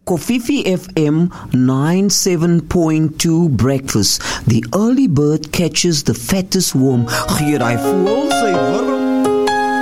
Kofifi FM 97.2 breakfast. The early bird catches the fattest worm. Gee, hy voel sy wurm